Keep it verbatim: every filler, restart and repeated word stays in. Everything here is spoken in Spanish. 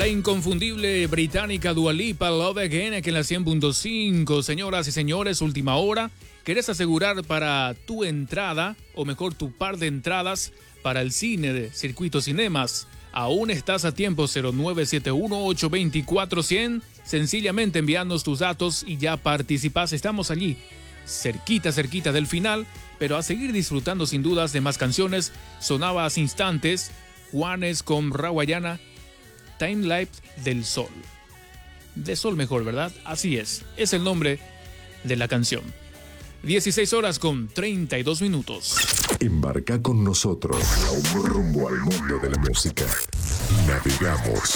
La inconfundible británica Dua Lipa, Love Again, aquí en la cien punto cinco. Señoras y señores, última hora. ¿Querés asegurar para tu entrada, o mejor tu par de entradas, para el cine de Circuito Cinemas? Aún estás a tiempo. Cero nueve siete uno, ocho dos cuatro, cien. Sencillamente enviarnos tus datos y ya participas. Estamos allí, cerquita, cerquita del final, pero a seguir disfrutando sin dudas de más canciones. Sonaba hace instantes Juanes con Rawayana, Time Life del Sol. De Sol mejor, ¿verdad? Así es, es el nombre de la canción. dieciséis horas con treinta y dos minutos. Embarca con nosotros rumbo al mundo de la música. Navegamos